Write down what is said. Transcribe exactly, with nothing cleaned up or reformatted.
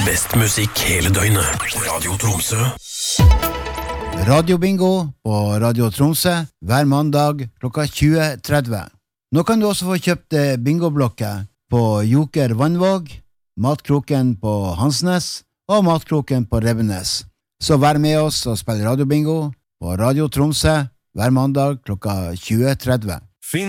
Best musikk hele døgnet. Radio Tromsø. Radio Bingo på Radio Tromsø hver mandag klokka tjue tretti. Nå kan du også få kjøpt bingoblokker på Joker Vannvåg, Matkroken på Hansnes og Matkroken på Rebbenes. Så vær med oss og spill Radio Bingo på Radio Tromsø hver mandag klokka tjue tretti.